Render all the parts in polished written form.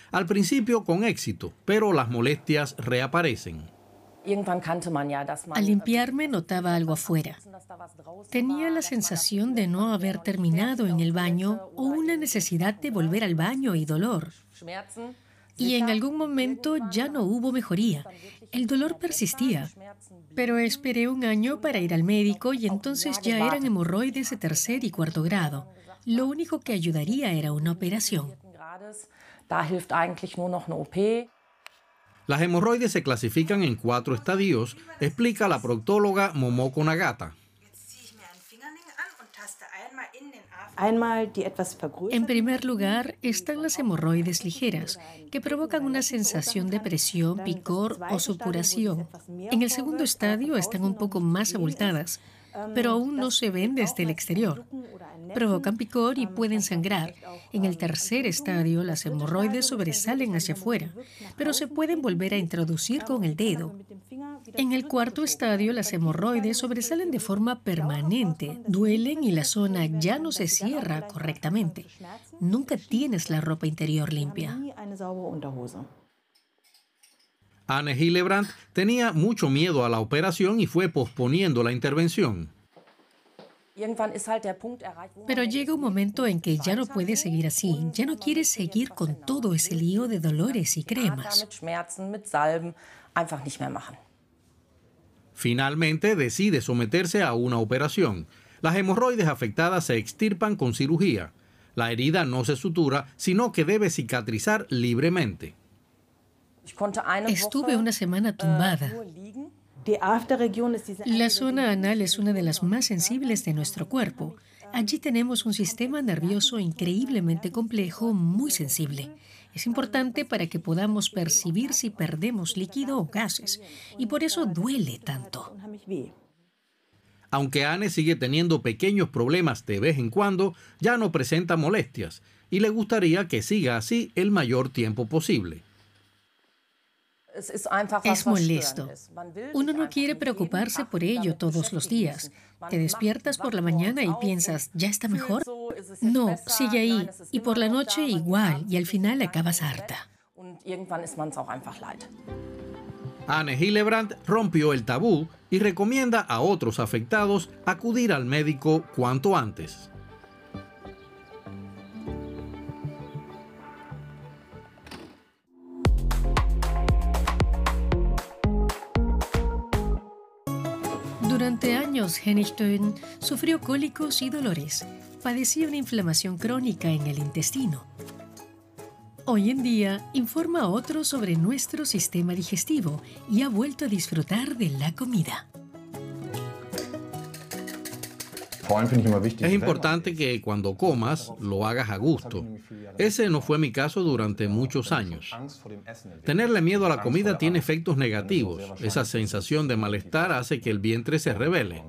Al principio con éxito, pero las molestias reaparecen. Al limpiarme notaba algo afuera. Tenía la sensación de no haber terminado en el baño o una necesidad de volver al baño y dolor. Y en algún momento ya no hubo mejoría. El dolor persistía. Pero esperé un año para ir al médico y entonces ya eran hemorroides de 3er y 4º grado. Lo único que ayudaría era una operación. Las hemorroides se clasifican en 4 estadios, explica la proctóloga Momoko Nagata. En primer lugar, están las hemorroides ligeras, que provocan una sensación de presión, picor o supuración. En el segundo estadio están un poco más abultadas, pero aún no se ven desde el exterior. Provocan picor y pueden sangrar. En el 3er estadio, las hemorroides sobresalen hacia afuera, pero se pueden volver a introducir con el dedo. En el 4º estadio, las hemorroides sobresalen de forma permanente, duelen y la zona ya no se cierra correctamente. Nunca tienes la ropa interior limpia. Anne Hillebrand tenía mucho miedo a la operación y fue posponiendo la intervención. Pero llega un momento en que ya no puedes seguir así, ya no quieres seguir con todo ese lío de dolores y cremas. Finalmente decide someterse a una operación. Las hemorroides afectadas se extirpan con cirugía. La herida no se sutura, sino que debe cicatrizar libremente. Estuve una semana tumbada. La zona anal es una de las más sensibles de nuestro cuerpo. Allí tenemos un sistema nervioso increíblemente complejo, muy sensible. Es importante para que podamos percibir si perdemos líquido o gases, y por eso duele tanto. Aunque Anne sigue teniendo pequeños problemas de vez en cuando, ya no presenta molestias y le gustaría que siga así el mayor tiempo posible. Es molesto. Uno no quiere preocuparse por ello todos los días. Te despiertas por la mañana y piensas, ¿ya está mejor? No, sigue ahí. Y por la noche igual, y al final acabas harta. Anne Hillebrand rompió el tabú y recomienda a otros afectados acudir al médico cuanto antes. Durante años, Henning Støen sufrió cólicos y dolores. Padecía una inflamación crónica en el intestino. Hoy en día, informa a otros sobre nuestro sistema digestivo y ha vuelto a disfrutar de la comida. Es importante que cuando comas lo hagas a gusto. Ese no fue mi caso durante muchos años. Tenerle miedo a la comida tiene efectos negativos. Esa sensación de malestar hace que el vientre se rebele.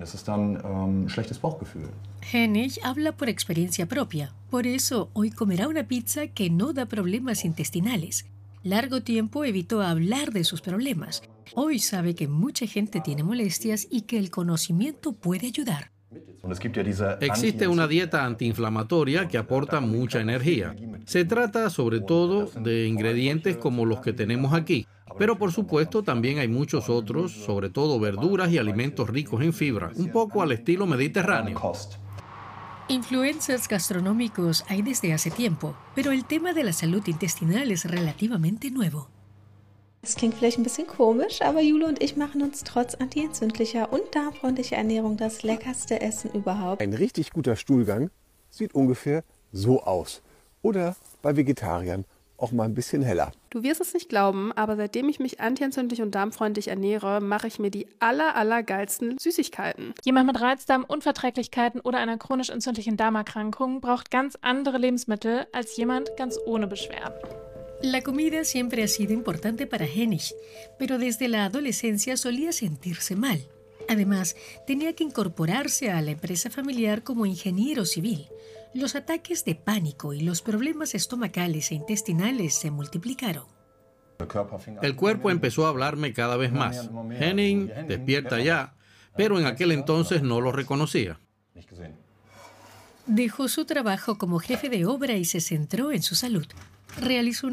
Henning habla por experiencia propia. Por eso hoy comerá una pizza que no da problemas intestinales. Largo tiempo evitó hablar de sus problemas. Hoy sabe que mucha gente tiene molestias y que el conocimiento puede ayudar. Existe una dieta antiinflamatoria que aporta mucha energía. Se trata sobre todo de ingredientes como los que tenemos aquí, pero por supuesto también hay muchos otros, sobre todo verduras y alimentos ricos en fibra, un poco al estilo mediterráneo. Influencers gastronómicos hay desde hace tiempo, pero el tema de la salud intestinal es relativamente nuevo. Es klingt vielleicht ein bisschen komisch, aber Jule und ich machen uns trotz antientzündlicher und darmfreundlicher Ernährung das leckerste Essen überhaupt. Ein richtig guter Stuhlgang sieht ungefähr so aus. Oder bei Vegetariern auch mal ein bisschen heller. Du wirst es nicht glauben, aber seitdem ich mich antientzündlich und darmfreundlich ernähre, mache ich mir die allergeilsten Süßigkeiten. Jemand mit Reizdarm, Unverträglichkeiten oder einer chronisch entzündlichen Darmerkrankung braucht ganz andere Lebensmittel als jemand ganz ohne Beschwerden. La comida siempre ha sido importante para Henning, pero desde la adolescencia solía sentirse mal. Además, tenía que incorporarse a la empresa familiar como ingeniero civil. Los ataques de pánico y los problemas estomacales e intestinales se multiplicaron. El cuerpo empezó a hablarme cada vez más. Henning, despierta ya, pero en aquel entonces no lo reconocía. Dejó su trabajo como jefe de obra y se centró en su salud. Realizó